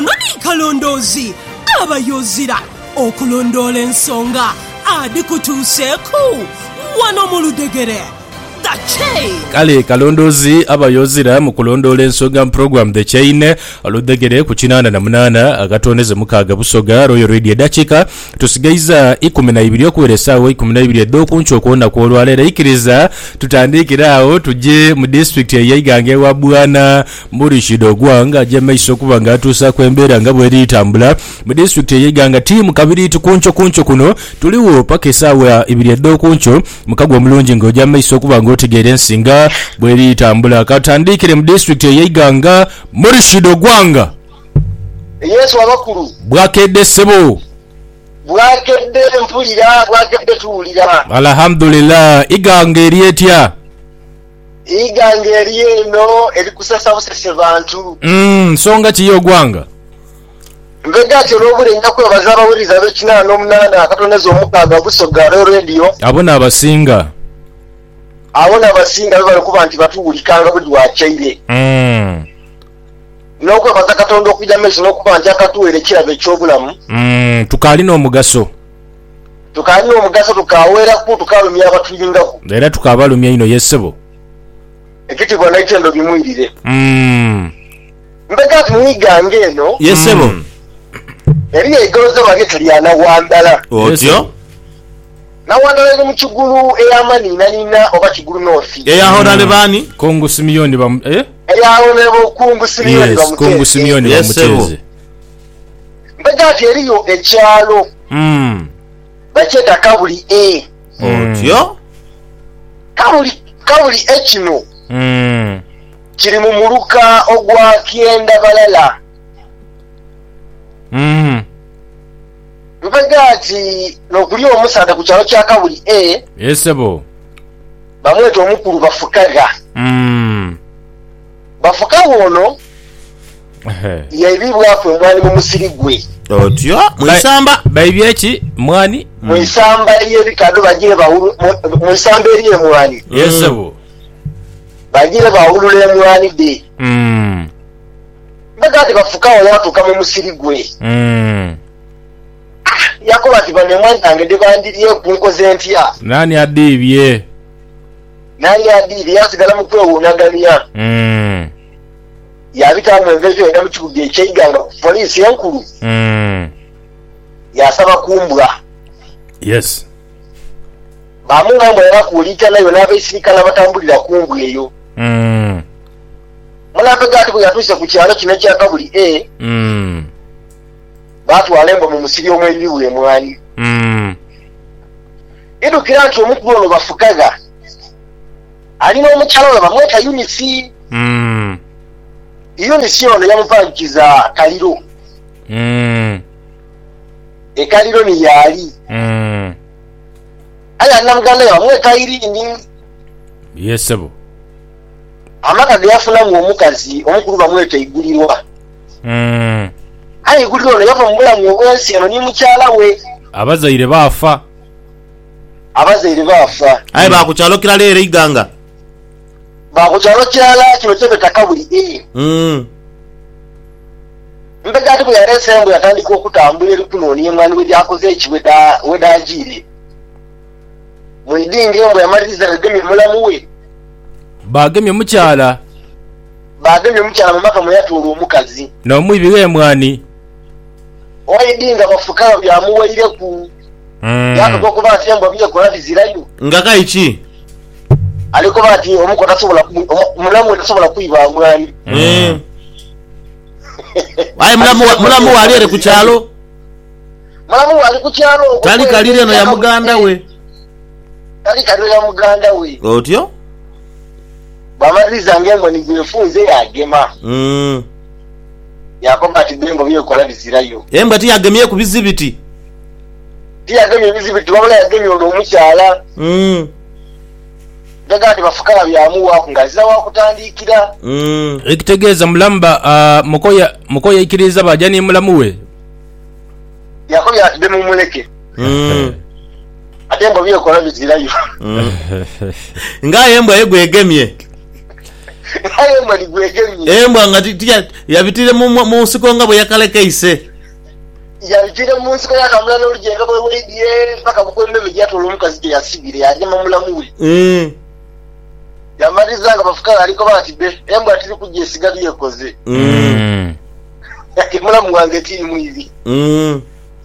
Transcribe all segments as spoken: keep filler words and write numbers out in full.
ono ni kalondozi abayozira okulondola ensonga adikutuuseeku wano mu Ludegere. The Chain. Kale kalondozi abayozira mu kulondola ensonga mu program The Chain Ludegere ku kinana na munana agatoneze mukaga busoga Royal Radio dakika tusigaiza ikumi na ibiri okuweresa we ikumi na ibiri edokuncho okuona kwolwalera ikiriza tutandikirawo tuje mu district ya Igange wa Bwana Murishido Gwanga je maiso kubanga atusa kwembera nga bwe litambula mu district ya Iganga team kabiri tukuncho kuncho kuno tuliwo pakesawa ibiri edokuncho mukagwa mulungi ngoja maiso kubanga otegere nsinga bwe litambula katandikire mu district ya Iganga Murishido Gwanga. Yesu abakuru bwakedde sebo bwakedde mpulira bwakedde tuulira alhamdulillah Iganga erietya Iganga erieno eri kusasa busese bantu mm songa kiyo Gwanga mbega kyo lobulenga kwe bazaba wiriza be kinana n'omunana akatoneza omukaga busoga radio abona abasinga abona abasinga bali kuba nti batuulikanga buli wachaire mm nokwe bazakatondo okujja mezo nokuba nti akatuwere kirabe kyobulamu mm tukali no mugaso tukali no mugaso tukawera ku tukalumya abatuyingako era tukabalumya ino yesebo ekiti bwana itendo bimwirire mm mbega tumuigange eno yesebo mm. eri egolozo bageta lyana wandala otyo na wandala ni mchugulu eyamani nina oba kigulu nofi eyahona bani Kongo Simiyoni bam eh eyahona bokungu Simiyoni bamuteze yes Kongo Simiyoni bamuteze mbega teriyo ekyalo mm bacheta kabuli e otyo kabuli kabuli ekino mm kiri mu muluka ogwa kienda balala mm mbegati nokuli omusanda ku kyalo kya kabuli e yesebo bamweta omukulu bafukaga mm bafuka wono yebibwako mwani mu musiri gwe otyo mwisamba bayibyeki mwani mwisamba yebikado bagire bawulu mwisamba eriye mwani yesebo bagire bawulule mwani de mm mbegati bafuka wono batuka mu musiri gwe mm yakoba ati bane mwani angede bandiriye kunkoze ntya nani adibye nani adibye yasigala mu kwewunagania mm yabita mwengezo enda mukigudde eky'Iganga poliisi enkulu mm yasaba kumbwa yes bamungamba yakuulika nayo n'abaisirikale batambulira kumbwa eyo mm mulambegati bwe yatuuse ku kyalo kino kya kabuli e mm batwala embo mu musiri omw'ebibu emwani mm idukira nti omukulu ono bafukaga alina omukyalo we bamweta Unisi mm Unisi ono yamupangiza Kaliro mm ekaliro ni yali mm aya namuganda yamweta Irindi yesebo amaka gyafuna mu omukazi omukulu bamweta Igulirwa mm ayi Igulirwa ono yava mu bulamu obwensi eno ni mukyala we abazaire bafa abazaire bafa ayi bakukyalo kirala era Iganga bakukyalo kyala kino kyebeta kabuli e mm mbegati bwe yarese embu yatandika okutambula eri kunooni emwani we lyakoze ekiweda wedagire mwidinga embu yamaliriza gagemye mulamu we bagemye mukyala bagemye mukyala mumaka mwe yatuula omukazi n'omwibiwe mwani oyidinga bafuka byamuwaire ku mm yatuka okuba nti embu abiye kola bizirayo nga kaiki aliko bati omuko tasobola mulamu tasobola kuyiba mwani mm ayi mulamu mulamu wali ere ku kyalo mulamu wali ku kyalo tali kalire no ya muganda we tali kalire ya muganda we otyo bamaliriza ngengo nigwefunze yagema mm yakoba ati bengo biye kola bizirayo emba ti yagemye ku bizibiti ti yagemye bizibiti wabula yagemye omukyala mm dagati bafukala byamuwa kungaziza wa kutandikira mm ekitegeeza mulamba uh, mukoya mukoya ikiriza bajani mulamu we yakoba ati demu muleke mm atembo biye kola bizirayo nga emba yegwegemye naye mwali gwegemye embwa nga titya yabitire mu mu nsiko nga bwe yakalekaise yabitire mu nsiko yakamula n'olujenga bwe wulidye mpaka bukwembe gyatola omukazi gye yasigire yagema mulamu we mm yamaliza nga bafukala aliko bati be embwa tiri kujja esigali yekoze Mm. mulamu wange tiri mwibi mm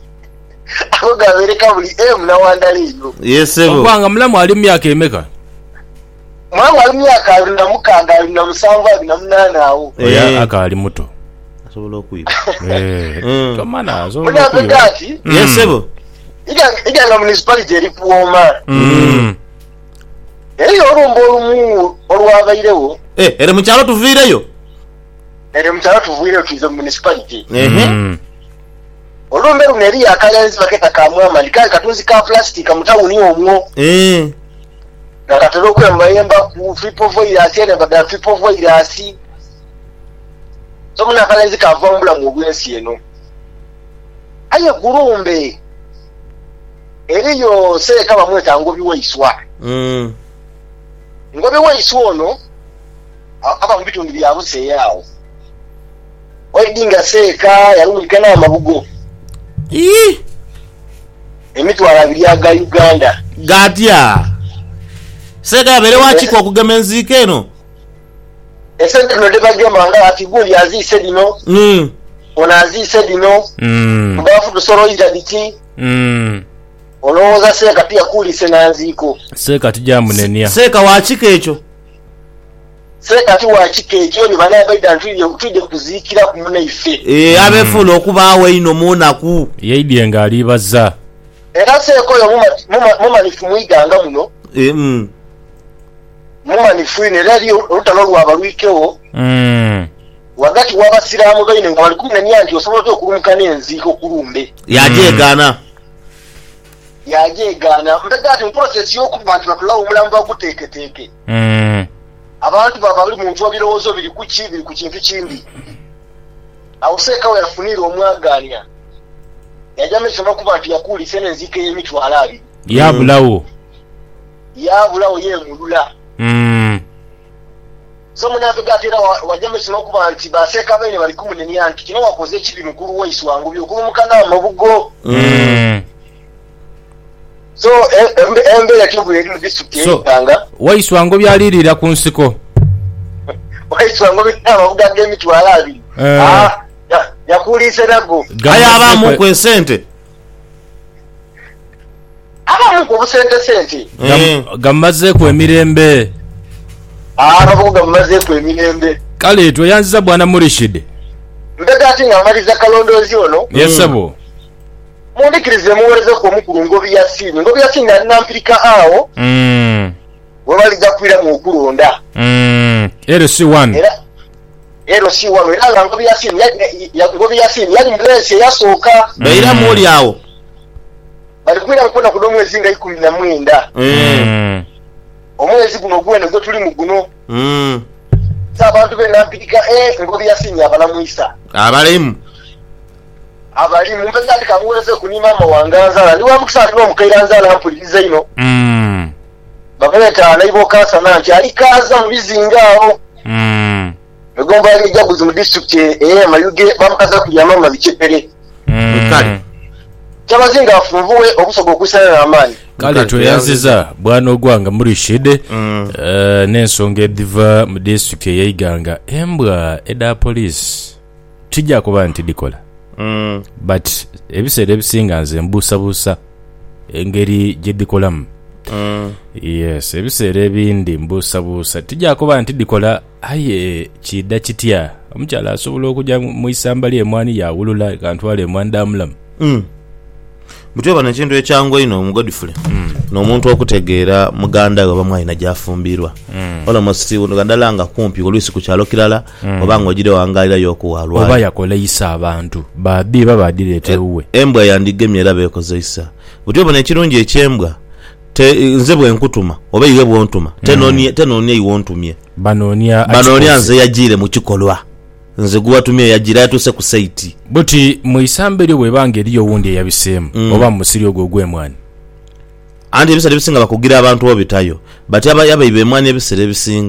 ako gabereka buli emu nawandala eyo yesebo Okwanga mulamu ali myaka emeka. mwana ali myaka abiri na mukaaga abiri na musanvu abiri na munaana awo Oya Eh. akali muto. asobola okuyiba Eh. Mm. Tomana azo. munabega ati yesebo iganga municipality eri kuwooma Mm. eri olumba olumu olwabairewo eh ere mu kyalo tuviireyo eri mukyalo tuvuirewo tuize mu municipality ehe Mm. olumbe luno eri yakalenzi baketa kamwamani kali katunzi ka plastic mutawuni omwo eh nga katera okwemayemba ku fipovoirasi ene badala fipovoirasi so muna akalenzi kava mu bulamu obwensi eno aye gulumbe eriyo seeka bamweta ngobi waiswa mm ngobi waiswa ono a- aba mu bitundu bya buseeyawo oidinga seeka yalumika n'amabugo ii emitwalo abiri aga Uganda gatya sega yabere wakiko okugema enziko eno esente lino tebagamba nga ati gundi aziise lino mm ono aziise lino Mm. baafu tusoloiza biki Mm. olowooza seeka tuyakuulise nanziiko Seka tija munenia. seka wakiko ekyo seeka ti wakika ekyo ne banabaida ntujje kuziikira ku munaife eh abefuula okubaawo ino munaku Yaidye nga alibaza. era seeka oyo muma- muma- mumanifu mwiganga muno eh mm mumanifu ino era ali olutalo lwaba lwikewo Mm. wagati w'abasiraamu baine nga bali kumenya nti osobola otya okulumuka n'enziiko kulumbe yajeegana yajeegaana mpega ati muprocesi y'okuba nti batulawo omulamu baguteeketeeke Mm. abantu baba bali mu ntuwa birowoozo biri ku ki biri ku kintu kimbi awo seeka we yafunira omwagaanya yajjamu ekisoma okuba nti yakuulisa n'enziiko ey'emitwalo abiri Yabulawo. yabulawo yeemulula Mm. so munabega ate era wa- wajjamu ekisoma okuba nti baseeka baine bali kumunenya nti kino wakoze ekibi mukulu waiswangu byokulumuka n'amabugo Mm. so e- embe- embeera tebuli eri mu disitulikiti So- ey'Iganga Waiswango byalirira ku nsiko. waiswangu birina amabuga g'emitwalo abiri Eh. Ah, ya- yakuulise nago aye abaamu ku esente abamu ku busente sente eh Gamazeeko emirembe. abavuga mumazeeku emirembe Kale tweyanziza bwana Murishid. mbega ati nga amaliza kalondoozi ono Yesebo. mundikirize muweerezeku omukulu ngobi ya siini ngobi ya siini alina mpirika awo Mm. we balijja kubeeramu okulonda Mm. R C one. era ero si wano era nga ngobi ya siini yali- ya- ngobi ya siini yali mulensi eyasooka beira muli awo bali kubeera mukona ku n'omwezi nga ikumi na mwenda eh Mm. omwezi guno gweno gwe tuli mu guno mm sa abantu benampirika e ngobi ya siini abalamwisa abalemu abali mumpeza ati kamuweereze ku ni maama wange anzaala ndi wamukisa ati n'omukaira anzaala mpuliriza ino Mm. bamuleta naibokasana nti ali kaza mu bizinga awo Mm. egomba yali ejaguzi mu disitulikiti eyamayuge bamukaza kujyama mu bicepere Mm. Kale. kyabazinga afunvuwe obusoga okwisana n'amaanyi Kale tweyanziza bwana ogwanga Murishid. mm Eh, n'ensonga ediva mu district ey'Iganga embwa eda police tijja kuba nti dikola mm but ebiseera ebisinga nze mbuusabuusa engeri gye dikolamu. mm Yes, ebiseera ebindi mbuusabuusa tijja kuba nti dikola aye kidda kitya omukyala asobola okujja mu isamba ly'emwani yawulula kantwala emwani damulamu. mm mutyo bano ekintu ekyangwa ino omugodifule n'omuntu okutegeera muganda we bamwalina gyafumbirwa almost ugandala nga kumpi oluisi ku kyalo kirala oba nga ogire wangalira y'okuwalwa Oba yakoleisa abantu babi baba adireetewe. embwa yandigemye era beekozeisa butyo bano ekirungi ekyembwa te nze bwe nkutuma oba iwe bwontuma tenoonie tenoonie iwontumye Banoonya banoonia nze yagiire mu kikolwa nze guwatumye yagira yatuse ku site buti mu isamba eryo bwebanga eriyo owundi eyabiseemu Mm. oba mu musiri ogwo ogw'emwani. anti ebisera ebisinga bakugira abantu obitayo bati aba yabayiba emwani ebisera ebisinga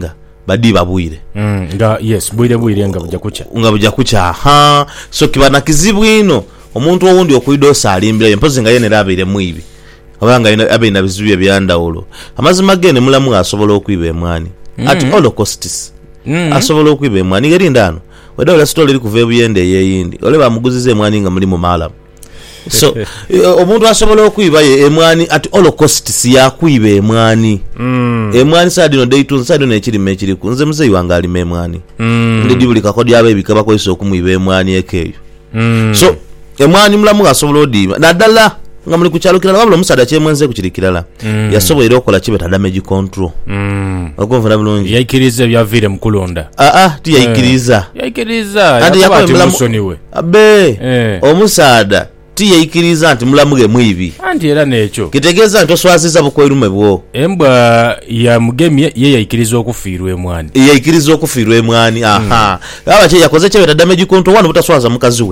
badi babwire mm, nga yes bwire bwire nga buja kucha nga buja kucha ha so kibana kizibu ino omuntu owundi okuido salimbira empozi nga yene labire muibi abanga ina abe ina bizuye byandawulo amazima gene mulamu asobola okwiba emwani mm. at all costs mm. asobola okwiba emwani ngeri ndano wedola story iri kuva ebuyende yeyindi ole bamuguzize emwani nga muri mu malamu so omuntu asobola okwiba ye emwani at all costs yakwiba emwani mm. emwani sadino dayton sadino ekiri mekiri kunze muzeyi wanga ali memwani mm. ndi dibuli kakodi abe bikaba ko iso kumwiba emwani ekeyo mm. so emwani mulamu asobola odiba nadala nga muli kuchalukira wabula musada kyemwenze kuchirikirala mm. yasobola okola kibeta damage control mm. okonfana bulungi yaikiriza byavire mukulonda ah ah ti yaikiriza uh, yaikiriza andi yakola musoniwe abe eh. omusada ti yaikiriza anti mulamuge mwibi anti era necho kitegeza nto swaziza bukoirume bwo embwa ya mugemi ye yaikiriza okufirwe emwani yaikiriza okufirwe emwani aha mm. aba kye yakoze kibeta damage control wano butaswaza mukaziwe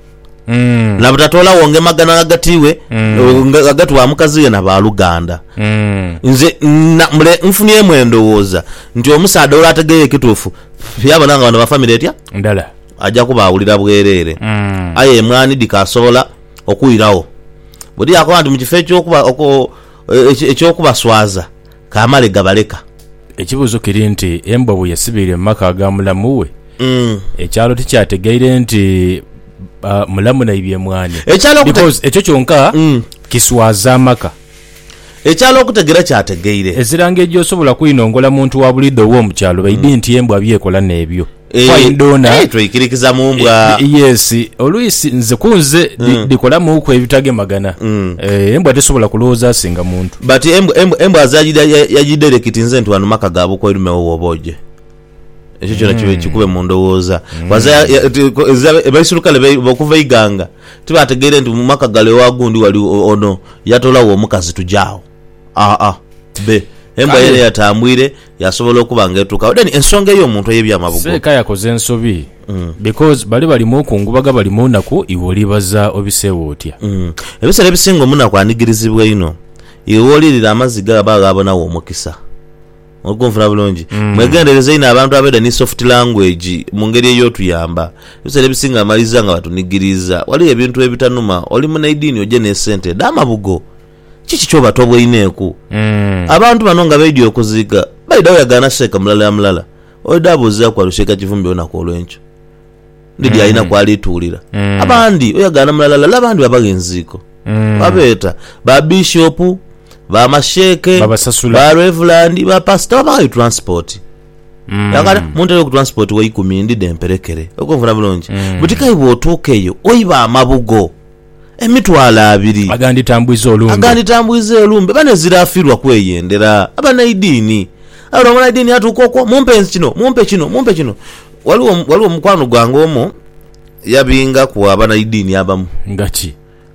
Mm. na butatola wonge magana agatiwe mm. agati wa mukazi na baluganda mm. nze na mule mfunie mwendo woza nti omusada olategeye kitufu yaba nanga bana ba family etya ndala ajja kuba awulira bwerere mm. aye mwani dikasobola okuirawo bodi yakwandi mu kifo ekyokuba oko ekyokuba swaza kamale gabaleka ekibuzo kiri nti embwa bwe yasibire maka agamulamuwe mm. ekyalo tikyategeire nti Uh, mulamu na ibye mwani echalo because echo kyonka mm. kiswaza amaka echalo okutegera kyategeire ezirange ejjo sobola kuinongola muntu wa bulido wo mukyalo baidi mm. nti embwa byekola nebyo e, fine dona eh twikirikiza mu mbwa e, yes oluisi nze kunze mm. dikola mu ko ebitage magana mm. eh embwa tesobola kulooza singa muntu but embwa embwa azajida yajidere kitinze ntu anu maka gabo ko irume wo boje ekyo kyona kibe kikube mu ndowooza waza baisirukale bakuva iganga tibategeere nti mu maka gale wagundi wali ono yatolawo omukazi tujaawo ah ah be embwa yere yatambwire yasobola okuba ngetuka then ensonga eyo omuntu eyebyamabugo seka yakoze ensobi mm. because bali bali mu kungubaga bali mu naku iwolibaza obisewo otya mm. ebisere bisingo munaku anigirizibwa ino iwolirira amaziga abagabona wo mukisa okumfuna bulungi mm. mwegendereze ina abantu abeda ni soft language mu ngeri eyo tuyamba bisere bisinga amaliza nga batunigiriza wali ebintu ebitanuma oli mu naidini oje ne sente dama bugo chichi choba tobwe ineku mm. abantu banonga bedio okuziga baida oyagana sheka mulala mulala odabuza kwa rusheka kivumbi ona ko lwencho ndidi aina mm. kwali tulira mm. abandi oyagana mulala labandi babagenziko mm. babeta ba bishop ba masheke ba reverend ba pastor ba transport mm. yakala muntu yo transport wa ikumi ndi demperekere okumvuna bulungi mm. butika ibo otukeyo oyiba amabugo emitwala abiri agandi tambuize olumbe agandi tambuize olumbe bane zirafirwa kweyendera abana idini alo mwana idini atukoko mumpe kino mumpe kino mumpe kino waliwo waliwo mukwano gwango omo yabinga ku abana idini abamu ngati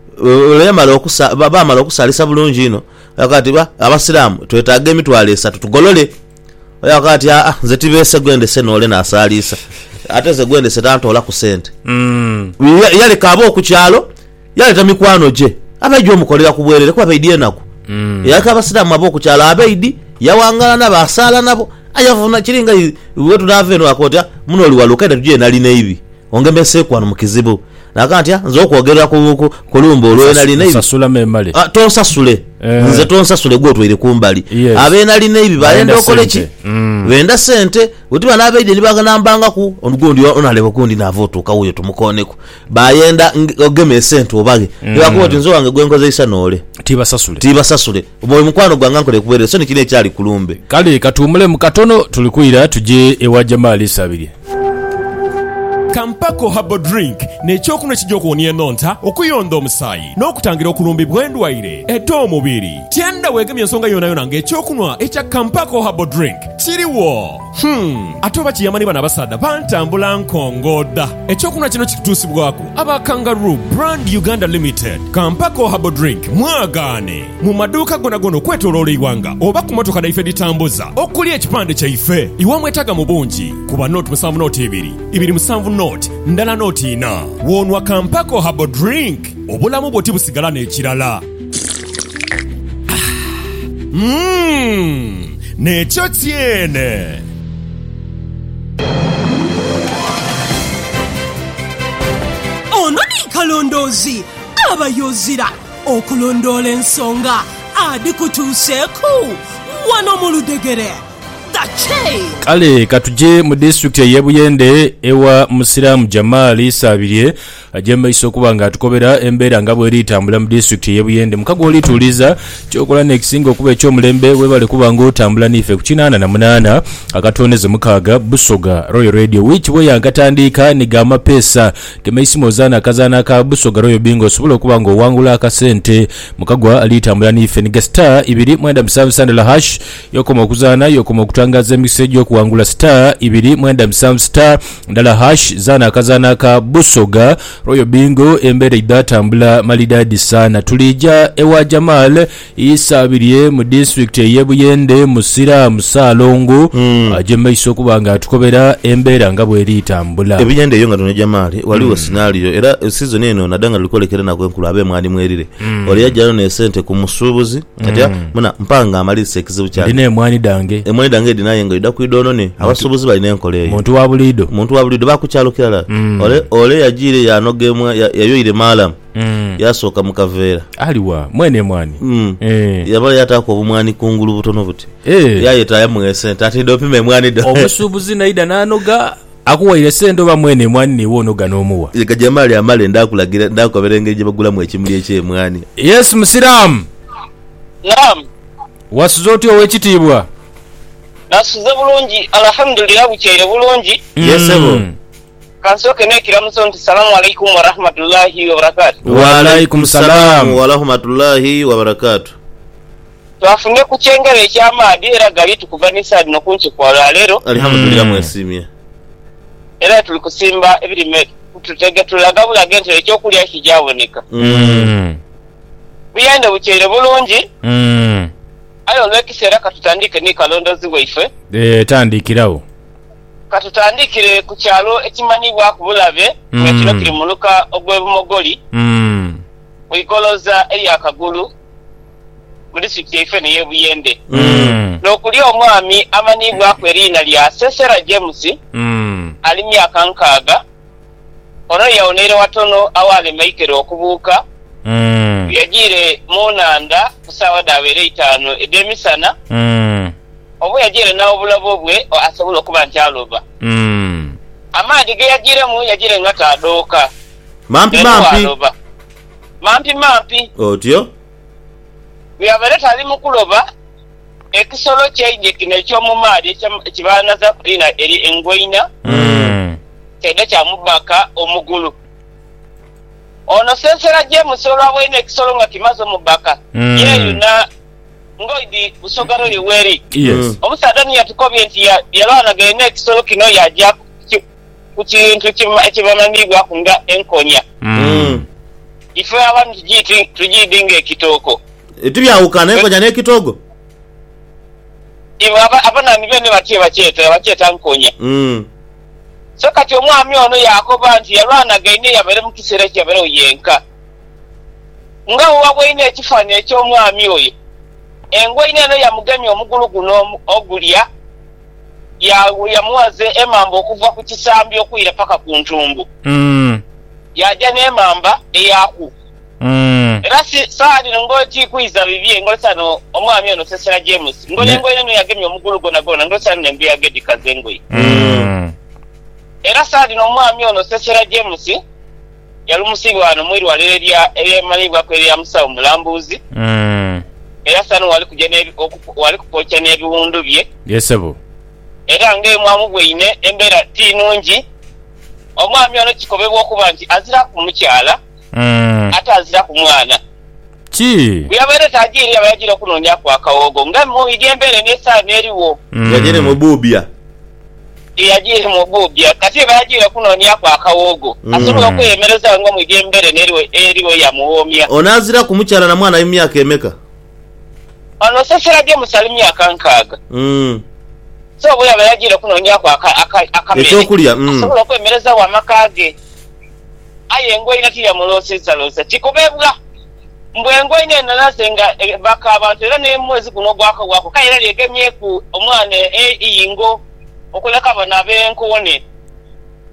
olema okusa baba amala okusalisa bulungi ino yakati ba abasilamu twetaga emitwala esatu tugolole yakati ah nze tibese gwende senole na asalisa ate ze gwende setantola ku sente mm yale kabo okukyalo yale tamikwano je abajo mukolera kubwerere kwa baidie nako mm yakaba abasilamu abo okukyalo abaidi yawangala na basala nabo ayavuna kiringa wetu naveno akotya muno oli walukenda tuje nali neibi ongemese kwano mukizibu nakati nzo kwogera ku kulumba olwena lina ibi sasula memale ah tonsasule eh. nze tonsasule gotwe ile kumbali yes. abena lina ibi bayenda okolechi mm. wenda sente utiba nabeide libaga nambanga ku onugondi onalebo kundi navoto kawuyo tumukoneko bayenda ogeme sente obage mm. yakoti nzo wange gwengoza isa nole tiba sasule tiba sasule omoyo mukwano gwangankole kubere so nikine cyali kulumbe kale katumule mukatono tulikuira tuje ewa Jamali sabiri Kampako Herbal Drink n'ekyokunywa kijokwonya ennonta okuyonda omusaayi n'okutangira okulumbibwa endwaire ete omubiri tyenda weegemye ensonga yonna yonna ng'ekyokunywa ekya Kampako Herbal Drink kiriwo hmm. ate oba kiyamani bana basadda bantambula nkongoda ekyokunywa kino kikutuusibwako aba Kangaroo Brand Uganda Limited. Kampako Herbal Drink mwagaane mu maduuka gonagono okwetooloola iwanga oba ku motoka naife ditambuza okuli ekipande kyaife iwamwetaga mu bungi kuba noti musanvu noti ebiri ibiri musanvu note ndala noti ina wonwa Kampako Herbal Drink obulamu bwoti busigala n'ekirala mmm nekyo tyene kalondozi abayozira okulondoola ensonga adi kutuuseeku wano mu Ludegere. Kale katuje mu district ye Buyende ewa Musiramu Jamali Sabirye ajemba isokuba nga atukobera embeera nga bwe litambula mu district ye Buyende mukago olituliza kyokola nekisinga okuba ekyo mulembe webale kuba ngo tambula nife ku kinana na munana akatoneze mukaga Busoga Royal Radio which boya agatandika ni gama pesa kemeisimo zana kazana ka Busoga Royal Bingo subula kuba ngo wangula akasente mukagwa alitambula nife ni star ibiri mwenda musanvu sandala hash yokoma kuzana yokoma kutangaza message yo kuangula star ibiri mwenda musanvu star ndala hash zana kazana ka Busoga Royal Bingo embere idatambula malidadi sana tulija ewa Jamal Isabiriye mu district ye Buyende Musira Musalongo mm. ajemba isokuba nga atukobera embera nga bwe litambula ebiyende yo nga tone Jamal waliwo mm. scenario era season eno nadanga likolekera na kwenkulu abe mwani mwerire mm. oli yajjalo ne sente ku musubuzi kati mm. muna mpanga amalise ekizibu kyali dine mwani dange e mwani dange dinaye ngo ida kuidono ne abasubuzi bali nenkoleyo muntu wa bulido muntu wa bulido bakukyalukira mm. ole ole yajire ya nogemwa yayoire malam mm. yasoka mukavera aliwa mwene mwani mm. eh yabale yatako obumwani kungulu butono buti eh yayeta yamwese tati dopime mwani do omusubuzi naida nanoga akuwaire sendo ba mwene mwani ni wonoga nomuwa yeka Jamali amale ndakulagira ndakoberengeje bagula mu ekimuli ekye mwani. Yes Musiram naam wasuzoti owekitibwa nasuze bulungi alhamdulillah bukyere bulungi yes ebo kansoke nekiramuso nti salamu alaykum wa rahmatullahi wa barakatuh. Wa alaykum salam wa rahmatullahi wa barakatuh. Twafunye ku kyengere ky'amaadi era gali tukuvanisa no kunchi kwa lero alhamdulillah mm. mwesimye era tuli kusimba ebirime tutege tulaga bulage nti ekyokulya kijaboneka mm. Buyende bukyere bulungi mm. ayo lekisera katutandike ni kalondozi waife eh tandikirawo katutandikire ku kyalo ekimanibwa ku bulabe mm. ngekiro kiri muluka ogw'ebumogoli mm. wikoloza eri akagulu mu district yaife ne Buyende mm. n'okuli omwami amanibwa ku erina lya Sesera James mm. ali myaka nkaaga ono yawonere watono awale maikero okubuuka mm. yagire munanda kusawa dabere itano edemisana mm. obu yagire nawo bulabo bwe asobola okuba nkyaloba mm. amaadi ge yagire mu yagire ngata adoka mampi mampi mampi mampi otyo byabaleta ali mukuloba ekisolo kyeje kino ekyomu maadi ekibana za kulina eri engoina mm. kede kya mubaka omugulu ono Sesera James olwabwene ekisolo nga kimaze mubaka mm. yeyuna ngoidi busogaro liweri yes omusada ni yatukobye nti yalwana gene ekisolo kino yajja ku kintu ekibamanibwa kunga enkonya mm. ife abantu tujiti tujidinga ekitoko etubyawukana enkonya n'ekitogo iba abana nibene batie bakyeta bakyeta nkonya mm. so kati omwami ono yakoba nti yalwana gene yabere mu kisera kyabere oyenka nga wabwine ekifani eky'omwami oyo engwine no yamugemye omugulu guno ogulya ya yamuwaze emamba okuva ku kisambi okuyira paka ku ntumbu mm. yaja n'emamba eyaku mm. era si saadi ngoti kuiza bibye ngosano omwami ono Sesera James ngone ngone no yagemye omugulu gona gona ngosano nembe yagedi kazengoyi mm. era saadi no omwami ono Sesera James yalumusibwano mwiri waleria eyemalibwa kweri ya musawo mulambuzi mm. era sano wali kujene wali kukocha n'ebiwundu bye yesebo era nge mwamu bweine embera tinungi omwami ono kikobebwa okuba nti azira ku mukyala mm. ate azira ku mwana ki yabere tajiri yabagira kunonya kwa kawogo nga mu idyembere n'esa n'eriwo mm. yagire mu bubya yagire mu bubya kati bagira kunonya kwa kawogo mm. asobola okwemereza ngo mu idyembere n'eriwo eriwo ya muwomya onazira ku mukyala na mwana y'emyaka emeka ono Sesera James ali myaka nkaaga mm. so bwe yabagira kunonya kwa akamere ekyokulya mm. asobola okwemereza wa makage aye ngoina tiya muloseza loza tikobebwa mbwe ngoina nanasenga e, baka abantu era ne mwezi kuno gwako gwako kaira lyegemye ku omwana e iyingo okuleka bana benko wone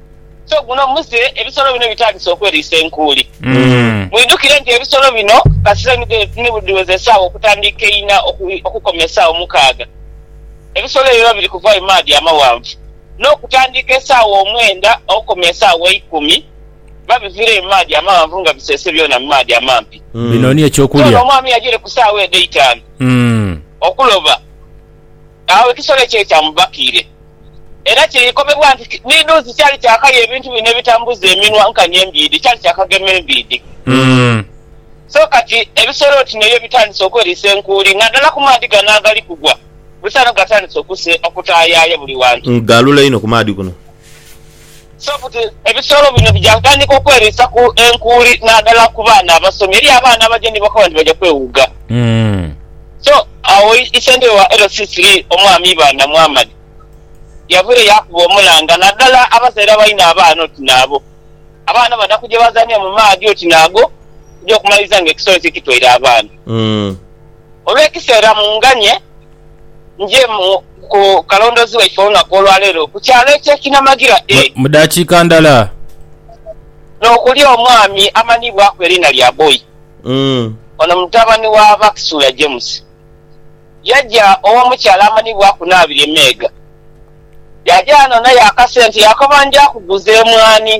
so guno muse ebisolo bino bitandise okwerisa enkuuli Mm. mwidukire nti ebisolo bino kasira nibudiwezesaawo okutandika eina okukomesaawo mukaaga ebisolo ebyo biri kuva emaadi amawanvu n'okutandika esaawa omwenda okukomesaawo ikumi babivira emaadi amawanvu nga bisese byona mu maadi amampi bino ni ekyokulya omwami yagire ku saawa ede itaano Mm. okuloba awo ekisolo ekyo kyamubakire era kirikomebwa nti niduuzi kyali kyakaya ebintu bino ebitambuza eminwa nkani embiidi kyali kyakagema embiidi Mm. so kati ebisolo ti nebyo bitandise okwerisa enkuuli nga ddala ku maadi gano agali kugwa bisano gatandise okutaayaaya buli wantu ngalula ino ku maadi kuno so futi ebisolo bino bijatandika okwerisa ku enkuuli naddala ku baana abasomi eri abaana abajendi bakoba nti bajja kwewuga Mm. so awo isente wa L C three omwami Banda Muhammad yavire yakuba omulanga naddala abazaire balina abaana oti naabo abaana badakuje bazanya mu maadi oti naago kujja okumaliza ng'ekisolo kikitwaire abaana Mm. olw'ekiseera munganye nje mu ku kalondozi waife olunaku olwaleero ku kyalo ekyekinamagira e mu dakiika ndala n'okulya omwami amanibwaku erinnya lya boyi Mm. ono mutabani wa Bakisula James yajja ow'omukyala amanibwaku n'abiri emeega yajano naye akasente yakabanja kuguza emwani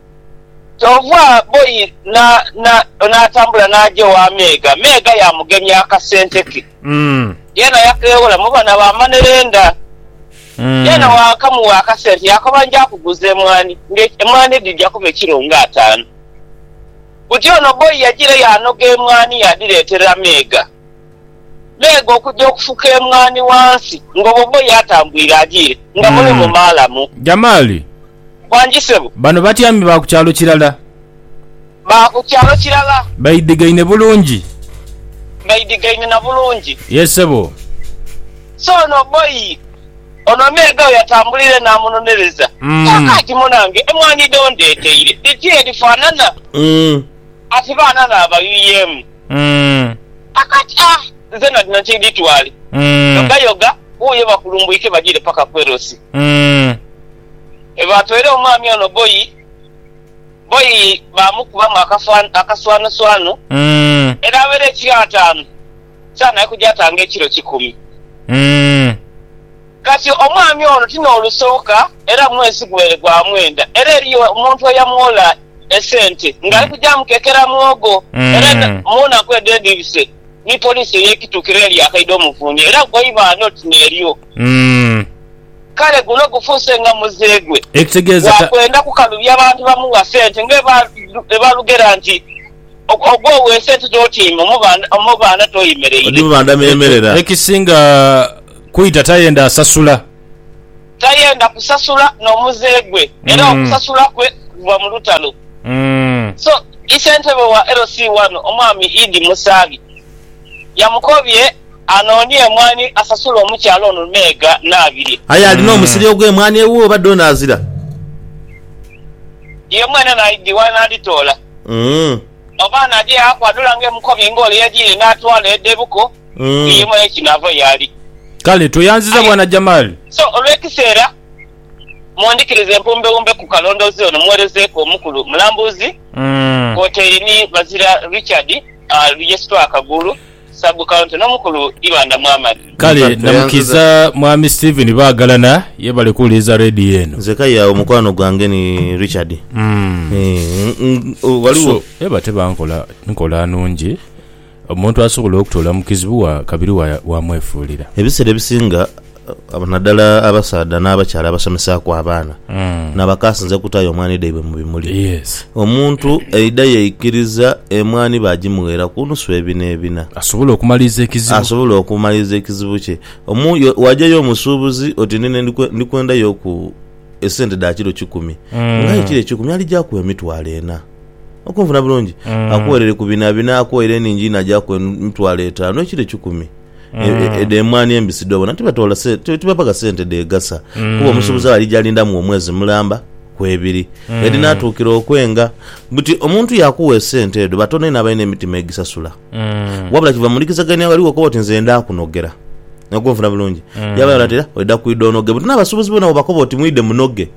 tova boyi na na natambula naje wa mega mega yamugemya akasente ke Mm. yena yakewola mubana ba manerenda Mm. yena wakamu wa akasente yakabanja kuguza emwani nge emwani dijja kube kiro nga atano kutyono boyi yagire yanoga emwani yadiretera mega mega okujja okufuka emwani wansi ngobo boyi atambwira agire nga Mm. muli mu malamu Jamali wanjisebo bano batyami ba ku kyalo kirala ba ku kyalo kirala bayidigaine bulungi bayidigaine na bulungi yesebo so no boyi ono mega yatambulire namunonereza Mm. kakati munange emwani dondeteire dikiye difanana Mm. ati bana nabayuyemu Mm. akati ah zena dinachiditwali Mm. yoga yoga uye bakulumbuike bagire paka kwerosi Mm. ebatwere omwami ono boyi boyi bamukuba mu akaswano swano Mm. era abere ekiro ataano kyanaye kujja atanga ekiro kikumi Mm. kati omwami ono tina olusooka era mwezi gwere gwa mwenda era eriyo omuntu eyamwola esente ng'ali kujja amukekera mwogo Mm. era munaku ededibise ni polisi eyekitukira eri akaide omuvunyi era gwayibaano tina eriyo Mm. kale guno gufuuse nga muzeegwe ekitegeeza ta- wakwenda kukalubya abantu bamuwa sente ngaebalugera nti ogwowa esente totiima omubaana toyimereire odi banda memerera ekisinga kuyita tayenda asasula tayenda kusasula n'omuzeegwe era Mm. okusasula kwe kuva mu lutalo Mm. so isentebe wa L C one omwami Idi Musabi yamukobye anoonye emwani asasula omukyalo ono mega n'abiri aye alina omusiri ogw'emwani ewo obadde onaazira ye mwene nayidiwa n'aditoola Mm. oba naje akwadula ng'emukobye ng'oli yagiri n'atwala eddebuko Mm. ye mwene kinava yali kale toyanziza Aye. bwana Jamali so olw'ekiseera mwandikiriza empumbewumbe ku kalondoozi ono muwerezeeko omukulu mulambuzi Mm. koteri ni Bazira Richard uh, Yesu akagulu sabu county n'omukulu Ibanda Muhammad kale Toyanziza. namukiza mwami Steven bagalana ye bali kuwuliriza radio eno nze kayawo omukwano gwange ni Richard Mm. Eh, mm, mm, oh, waliwo so eba tebankola nkola nungi omuntu asobola okutoola mu kizibu wa kabiri wa- wamwefuulira ebiseera ebisinga uh, naddala abasaadda n'abakyala abasomesaako abaana Mm. nabakasinze kutaayo omwani daibwe mu bimuli yes omuntu eida yeikiriza emwani bagimuweera ku nusu ebina ebina asobola okumaliriza ekizibu asobola okumaliriza ekizibu kye Omu- yo- wajjayo omusuubuzi oti nene ndikwe- ndikwendayo ku esente da kiro kikumi Mm. ngaye kiro ekikumi alijakuwa emitwalo ena okunfuna bulungi Mm. akuwerere ku bina bina akuwerere eningi najakuwa emitwalo etaano ekiro ekikumi edemwani embisi dobona tibatola sente tibapaka sente degasa kuba omusuubuzi alijja alindamu omwezi mulamba kwebiri edi natuukira okwenga buti omuntu yakuwa esente edo batono ina abalina emitima egisasula Mm. wabula kiva mulikizaganya waliwo koba oti nze ndakunogera nakunfuna bulungi yaba yalatera odda kuidda onoge buti n'abasuubuzi bona bwebakoba oti mwidde munoge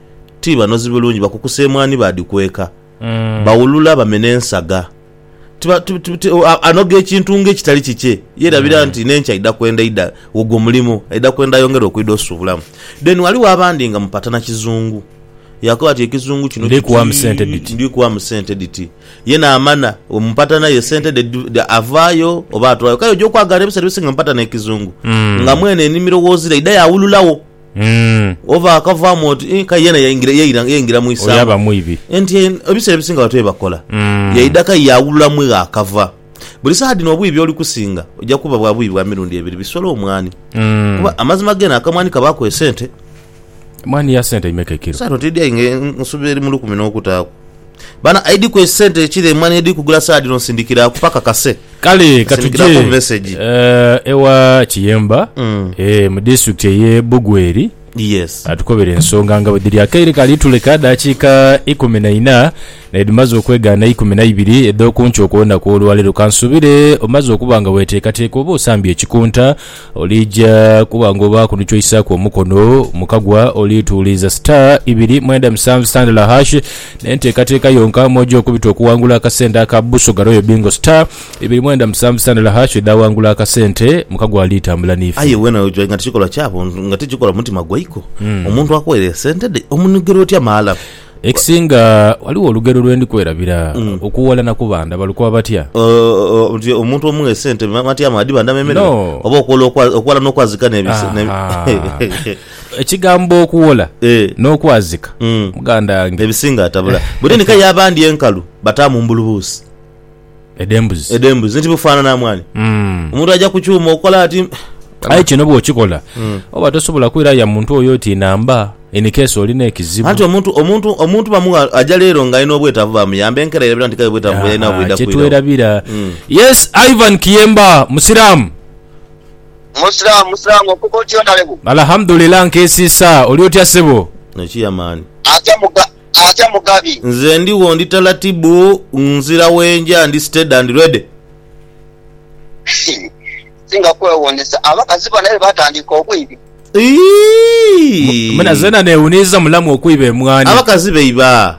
tiba nozi bulungi bakukuse mwani badikweka Mm. bawulula bamene ensaga tiba anoga ekintu ng'ekitali kike yerabira nti nencha ida kwenda ida ogwo mulimu ida kwenda yongera okwida osubulamu then waliwo abandi nga mupatana kizungu yakoba ati ekizungu kino ndikuwa musente diti ndikuwa musente diti yena amana omupatana ye sente de, de avayo oba atwayo kayo jo kwagala ebisere bisinga mpatana ekizungu mm. nga mwene enimiro wozira ida yawululawo mm. ova akavaamu oti ka yena yayingira yayingira mu isamba oyaba muibi enti ebisere bisinga batwe bakola mm. yaidaka yawululamu akava buli saadi n'obwibi oli kusinga ojja kuba bwa bwibi bwa mirundi ebiri bisola omwani mm. kuba amazima gena akamwani kabako esente mwani ya sente imeke kiro sato tidia inge nsubiri mu lukumi n'okutaako bana aidi ku esente ekire mwani edi kugula saadi nosindikira kupaka kase kale katuje uh, ewa Kiyemba mm. eh mu district ye Bugweri yes atukobera ensonga nga bwediri akaire kali tuleka dakiika ikumi na ina na edimaze okwegana ikumi na ibiri eddo kunchi okuwona ku olwaliro kansubire omaze okubanga weteekateeka oba osambye ekikunta olija kubanga oba kuno kyoyisaako omukono mukagwa olituuliza star ibiri mwenda musanvu standala hash nenteekateeka yonka moja okubita okuwangula akasente akabusoga royo bingo star ibiri mwenda musanvu standala hash edawangula akasente mukagwa alitambula nifu aye wena ojwa nga tikikola kyapo nga tikikola mutima gwaiko mm. omuntu akwere sente de omunigero otya maala ekisinga waliwo olugero lwendi kwerabira mm. okuwala nakubanda balikuwa batya uh, uh, omuntu omwe sente matya madiba ndamemere no. oba okola okwala n'okwazika nebise ekigambo okuwola eh. n'okwazika mm. muganda yange ebisinga atabula buli nika yabandi enkalu batamu mbulubusi edembuzi edembuzi nti bufaanana mwani mm. omuntu ajja kukyuma okola ati ayi kino bw'okikola mm. oba tosobola kwira ya muntu oyo oti namba in case olina ekizibu anti omuntu omuntu omuntu bamu ajja leero nga alina obwetaavu bamuyambe enkera erabira nti kayo obwetaavu yalina bwida kwira kyetwerabira mm. yes Ivan Kiyemba musiramu musiramu musiramu okuko kyondalebu alhamdulillah nkesiisa oli otya sebo nekiyamaani atya muga atya mugabi nze ndiwo ndi talatibu nzira wenja ndi steady and ready singa kwewondesa abakazi bana batandika okwibi muna zena neewuniza mulamu okwiba emwani abakazi beiba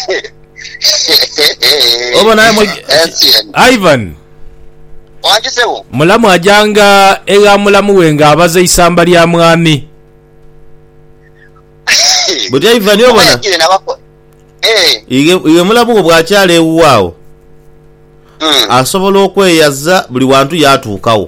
oba naye Ivan wanjisewo mulamu ajanga era mulamu we ng'abaza isamba lya mwami buti Ivan obona ige mulamu gwo bwakyala ewuwaawo asobola okweyaza buli wantu yatuukawo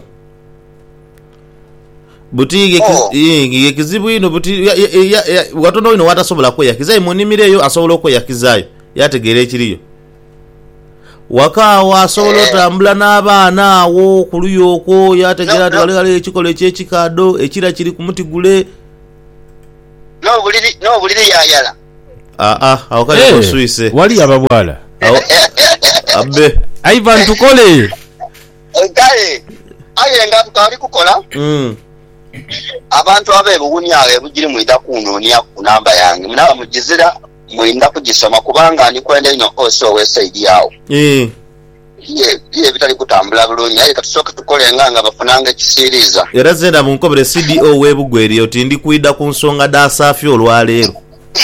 buti ye kizibu ino buti watono ino watasobola kweyakiza imunimire eyo asobola okweyakizayo yategeera ekiriyo wakawa asobola otambula n'abaana awo ku luyo okwo yategeera nti waliwo ekikola ekyekikado ekira kiri ku muti gule n'obuliri yayala aa awo kali oswise wali ababwala abbe Ivan tukole kale ayenga tukali kukola mm abantu abebugunya ebugiri muida kunonia kunamba yange munaba mugizira muinda kugisoma kubanga ni kwenda ino also website yawo eh ye ye bitali kutambula bulungi ayi katusoka tukole nganga bafunanga kisiriza era zenda munkobere C D O webugweri oti ndi kuida ku nsonga da safi olwaleero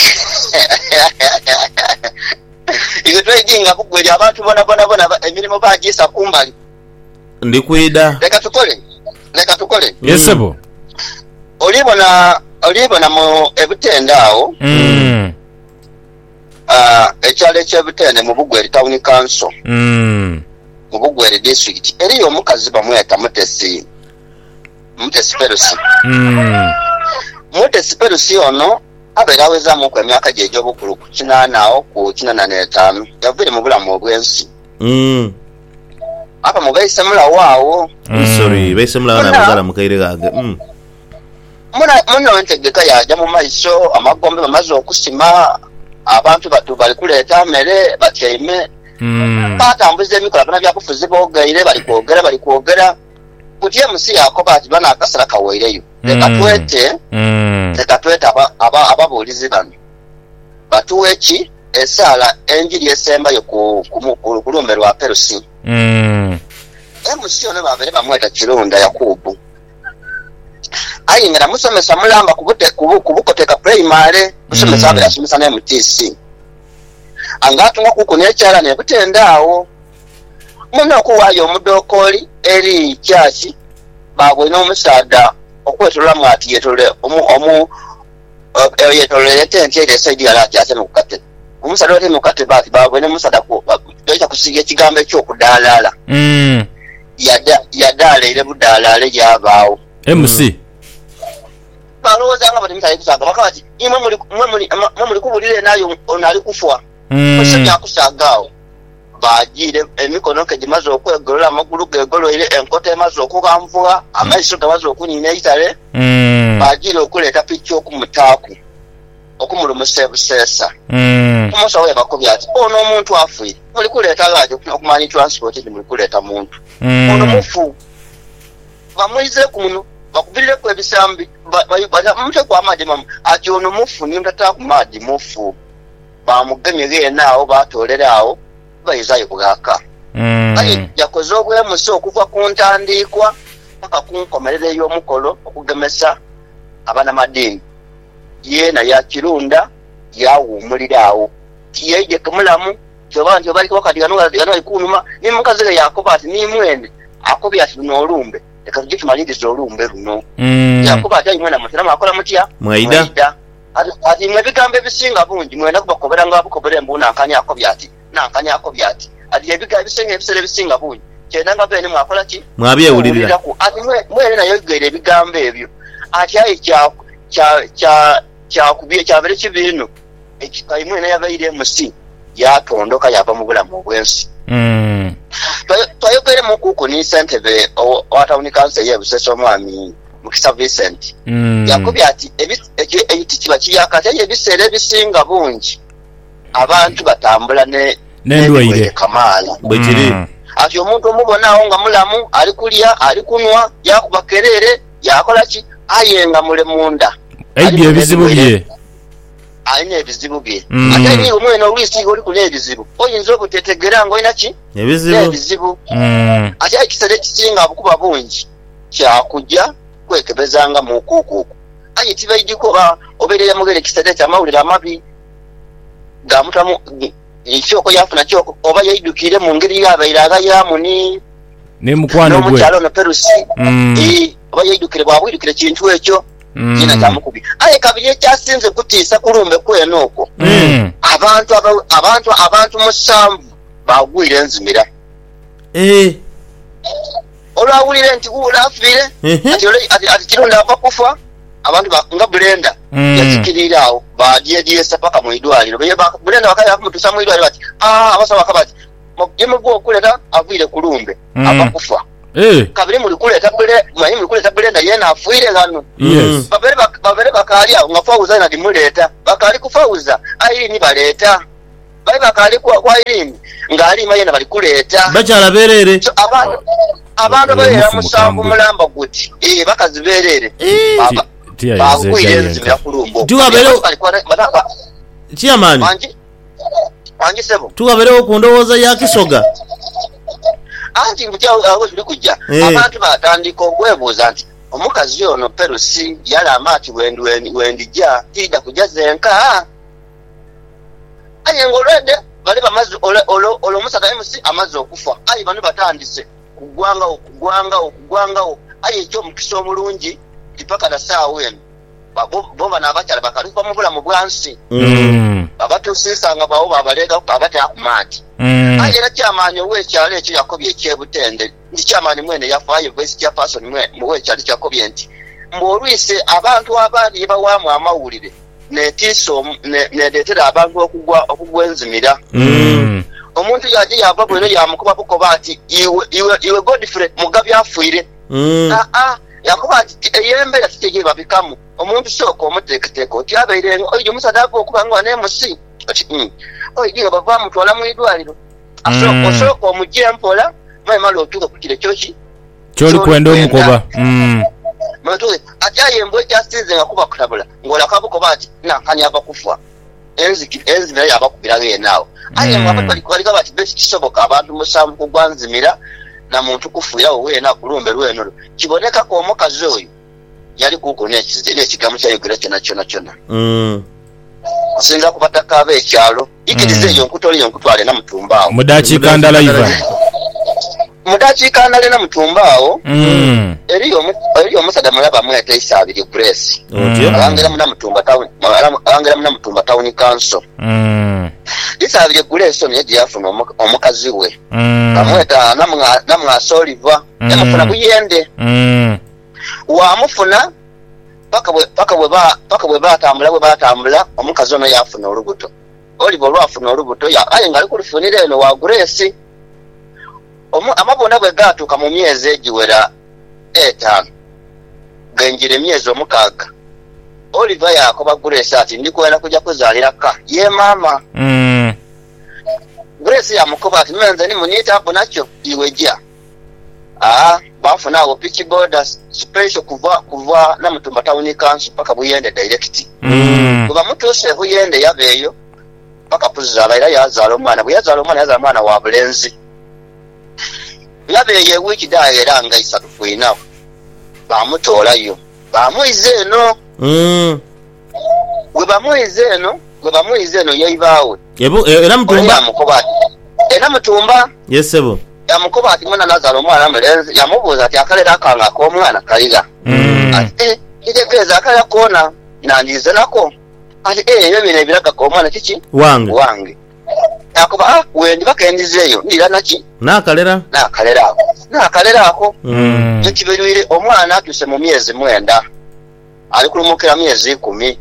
igo twejinga kugweri abantu bona bona bona emirimo bagisa kumbali ndi kuida leka tukole leka tukole yesebo olibona olibona mu ebutendaawo mm ah ekyale kyebutende mu Bugweri town council mm mu Bugweri district eriyo omukazi bamweta Mutesi Mutesi Perusi mm Mutesi Perusi ono abera aweza mu kwa myaka gye gy'obukulu ku kinanawo ku kinana n'etaano yavire mu bulamu obwensi mm apa mu bayise mulawo sorry bayise mulawo n'abazala mu kaire gange mm muna muna ntegeka yaja mu maiso amagombe bamaze okusima abantu batu bali kuleta mere batyaime mm batambuze emikola bana byakufuzi bogaire bali kwogera bali kwogera kutiye musi yako bati bana akasara kawaireyo leka twete mm leka twete aba aba ababulizi bano batuweki esala enjiri esemba yo ku kulumbe lwa Perusi mm emusi ono babere bamweta Kirunda Yakubu ayingira musomesa mulamba kubute kubukoteka primary musomesa abera asomesa na M T C angatunga kuko nekyala ne butendaawo muno kuwayo omudokoli eri kyaki babwe n'omusaada okwetolola mwati yetole omu omu yetole yetente ile side ya lati ate mukate omusaada ote mukate bati babwe n'omusaada ko doita kusiga kigambo ekyo kudalala mm yada yadala ile budalala yabaawo M C baloza nga bati mtaye kusaga bakati imwe muri mwe muri mwe muri kubulire nayo onali kufwa kusenya kusagawo bajire emikono ke jimazo okwegolola amagulu gegolo ile enkote mazo okugamvuga amaiso gawazo okunina itale mm bajire okuleta picho okumutaku okumulumuse busesa mm kumusa we bakobya ati ono omuntu afuye muri kuleta laje okumani transport ndi muri kuleta muntu ono mufu bamuize kuno bakubirire ku ebisambi bata mute kwa maji mamu ati ono mufu ni mtata ku maji mufu bamugemye naawo batolerawo bayizayo kugaka mm ali yakoze obwemuso okuva ku ntandikwa paka kunkomerera y'omukolo okugemesa abana madini yena ya kirunda yawumulirawo tiyeje kumulamu kyoba nti bali wakati gano gano ikunuma ni mukazile yakoba ati ni mwende akobya ati no olumbe eka tujye tumaliriza olumbe runo mm yakoba ati mwena mutira makola mutya Mwaida ati ati mwe bigambe bisinga bungi mwenda kubakobera nga bukobera mbuna akanya akobya ati na akanya akobya ati ati ebiga bisinga ebisere bisinga bungi kyenda nga bene mwakola ki mwabyewulirira ati mwe mwene nayo gere ebigambe ebyo ati ayi kya kya kya kya kubiye kya bere kibino ekikai mwene yabaire musi yatondoka yava mu bulamu obwensi mm twayogere mukuku ni Sentebe watawuni council yebuseso mwami Mukisa Vincent mm yakubye ati ebiti kiba kiyakata ebisere bisinga bungi abantu batambula ne nendwaire kamala bwekiri ati omuntu omubonawo nga mulamu ali kulya ali kunwa yakuba kerere yakola ki ayenga mule munda ebyo ebizibu bye ayina ebizibu bye ate ni omwene olwisi oli kule ebizibu oyinza obutetegera ngo ina ki ebizibu ebizibu mm ate ekisere kisinga bukuba bungi kyakujja kwekebezanga mu kukuku ayi tibaidiko ba oberera mugere kisere kya mawulire amabi ga mutamu ikyoko yafuna kyoko oba yaidukire mu ngeri yabairaga yamuni ne mukwano gwe n'omukyalo na perusi mm eh oba yaidukire bwabwidukire kintu ekyo kina mm kyamukubi aye kabiri ekyasinze kutiisa kulumbe kweno okwo mm abantu aba- abantu abantu musanvu bagwire enzimira eh olwawulire nti gulafire ehe ati ole- ati ati kirunda ava kufa abantu ba- nga Brenda Mm. yazikirirawo badyediesa paka mu idwaliro Bye ba- Brenda bakaya kumutusa mu idwaliro bati ah abasaba kabati yemugwo okuleta avire kulumbe Mm. ava kufa eh kabiri muri kuleta bule mwanyi muri kuleta Brenda yena afuire ngano yes babere bak- babere bakali awo nga fauza na dimuleta bakali kufauza ayi ni baleta bali bakali kwa kwa ilini ngali mayena bali kuleta bakyala berere so abantu abantu Oyo bayera mufu musanvu mukambwe. mulamba guti eh bakaziberere Baba- tia bagwire yeze enzimira kulumbo Tiwabere- bataka chairman wanji wanji sebo tuwaberewo ku ndowooza ya Kisoga anti ngutya awo tuli kujja Eh. abantu batandika okwebuuza nti omukazi ono perusi yalamba ati wendi wendi wendija tida kujaza enka aye ngolwede bali bamazi olo olo olo musaka M C amazi okufa aye bano batandise kugwanga okugwanga okugwanga aye ekyo mukisa omulungi tipaka na saawa eno boba n'abakyala bakaluka mu bulamu bwansi mm abatusisanga bawo babalega babata kumati mm aye era kyamaanyi ow'ekyalo ekyo yakobye ekyebutende ndi kyamaanyi mwene yafaayo vice chairperson muw'ekyalo kyakobye nti mb'olwise abantu abandi yebawaamu amawulire netiisa omu- ne- nereetera abantu okugwa okugwa enzimira mm omuntu yaje yava bweno yamukuba bukoba ati iwe iwe iwe Godfrey Mugabi afuire Mm. ah ah yakuba ati eyembeera kitege babikamu omuntu sooka omuteeketeeka oti abaire oyo omusada ava okuba nga ne musi ati mm oyo ginga bava mutwala mu idwaliro Mm. osooka omugye mpola mwemala otuuka ku kire kyoki kyoli kwenda omukoba mm matuke ati aye embwa ekyasinze nga kuba kutabula ng'olakabukoba ati nankani ava kufa enziki enzimira yabakubirayo yenaawo aye Mm. nga bali balika bati besi kisoboka abantu musanvu kugwa nzimira na muntu kufuirawo weena kulumbe lweno kiboneka ko omukazi oyo yali kuko n'ekigambo kyayogera kyona kyona kyona Mm. kusinza ku bataka ab'ekyalo ikiriza eyo nkutoli eyo nkutwale na mutumba awo mudakiika ndala iva mudakiika ndala na mutumba awo Mm. eriyo eriyo omusajja mulaba mwete isabiri Grace Mm. abangera muna mutumba town abangera muna mutumba town council Mm. isabiri Grace omye gyafuna omukazi we Mm. amweta namwa namwa Soliva Mm. yamufuna buyende Mm. wamufuna paka bwe paka bwe ba paka bwe batambula bwe batambula omukazi ono yafuna olubuto Oliver lwafuna olubuto ya aye ngali kulifunira eno wa Grace omu amabona bwe gatuka mu myezi egiwera etaano genjire myezi omukaaga Oliver yakoba Grace ati ndikwenda kujja kuzaalira ka ye mama Mm. Grace yamukoba ati menze ni munita hapo nacho iweja ah bafuna awo pitch borders special kuva kuva na mutumba town council paka buyende direct Mm. kuba mutose buyende yabeyo paka kuzala ira yazala omwana bwe yazala omwana yazala mwana wa bulenzi yabeye wiki daera nga isatu kuina bamutolayo bamuize eno Mm. we bamuize eno we bamuize eno yaibawe Ebo era mutumba yamukoba ena mutumba yesebo. yamukoba ati mwana nazala omwana mulenzi yamubuuza ati akalera akanga ak'omwana kaliga Mm. ati eh kitegeeza akala kona nandize nako ati eh ebyo bino ebiraga k'omwana kiki Wange. wange yakuba ah wendi bakendizeeyo ndira naki Nakalera. nakalera ako nakalera ako Mm. ekibirwire omwana atuse mu myezi mwenda ali kulumukira myezi ikumi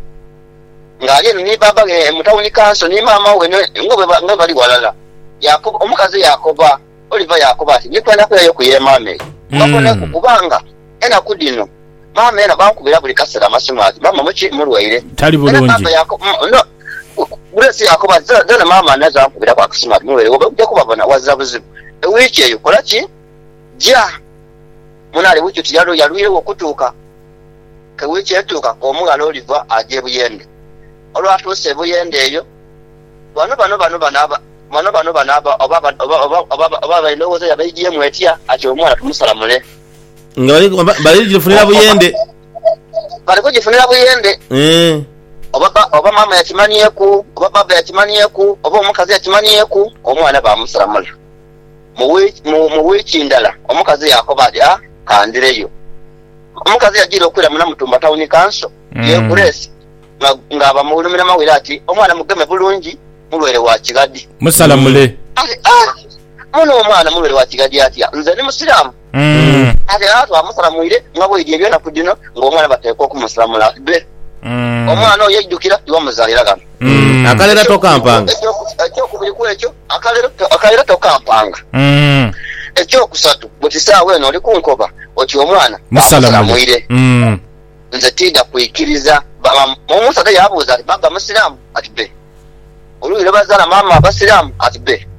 ngali ni baba ge mutawuni kanso ni mama we ngobe ngobe bali walala yakoba omukazi yakoba Oliver yakoba ati nikwenda kuyayo kuyemame Mm. bakona kubanga ena kudino mama ena bankubira buli kasera amasimu ati mama muki mulwaire tali bulungi yakoba no Grace yakoba zana mama naza nkubira kwa kasima ati mulwaire oba kubabona wazza buzibu wiki eyo kola ki ja munali wiki tiyalo yalwire okutuuka ke wiki etuuka omugalo Oliver aje buyende olwatuse buyende eyo bano bano bano banaba bano bano banaba oba oba oba oba bayindowoza yabayigiye mwetya ati omwana tumusalamule Nga bali bali jifunira buyende. bali kugifunira buyende Eh. oba oba mama yakimanyeku oba baba yakimanyeku oba omukazi yakimanyeku omwana bamusalamula mu wiki mu wiki ndala omukazi yakoba ati ah kandireyo omukazi yagira okwira muna mutumba town council ye Grace nga bamulumira mawira ati omwana mugeme bulungi mulwere wa kigadi musalamule ati ah muno omwana mulwere wa kigadi ati nze ni musiramu Mm. ati atu amusalamwire nga bwedi ebyo na kudino ng'omwana bateekwa okumusalamula be Mm. omwana oyo yejjukira iwamuzaalira gano Mm. Akalera tokampanga. ekyokubiri kwekyo akalero tokampanga Mm. ekyokusatu bwe kisaawa eno oli kunkoba oti omwana musalamule Mm. nze tidda kwikiriza omusajja yabuuza ati baba musiraamu ati be olwire bazaala maama abasiraamu ati be